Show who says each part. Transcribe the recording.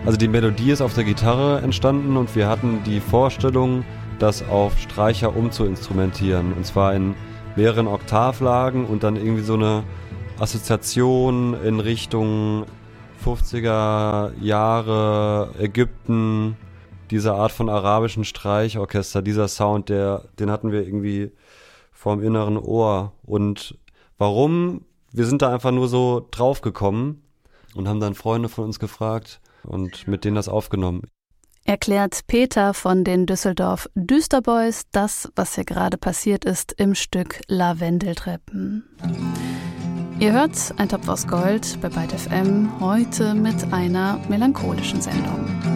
Speaker 1: Also die Melodie ist auf der Gitarre entstanden und wir hatten die Vorstellung, das auf Streicher umzuinstrumentieren. Und zwar in mehreren Oktavlagen und dann irgendwie so eine Assoziation in Richtung 50er Jahre Ägypten, diese Art von arabischen Streichorchester, dieser Sound, den hatten wir irgendwie vorm inneren Ohr. Und warum? Wir sind da einfach nur so draufgekommen und haben dann Freunde von uns gefragt und mit denen das aufgenommen.
Speaker 2: Erklärt Peter von den Düsseldorf Düsterboys das, was hier gerade passiert ist im Stück Lavendeltreppen. Ihr hört Ein Topf aus Gold bei Byte FM, heute mit einer melancholischen Sendung.